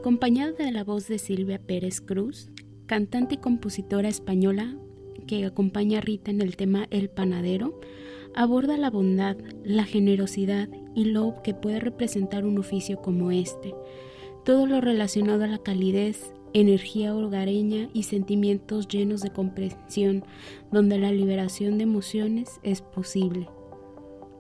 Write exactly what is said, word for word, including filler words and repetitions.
Acompañada de la voz de Silvia Pérez Cruz, cantante y compositora española que acompaña a Rita en el tema El Panadero, aborda la bondad, la generosidad y lo que puede representar un oficio como este, todo lo relacionado a la calidez, energía hogareña y sentimientos llenos de comprensión, donde la liberación de emociones es posible.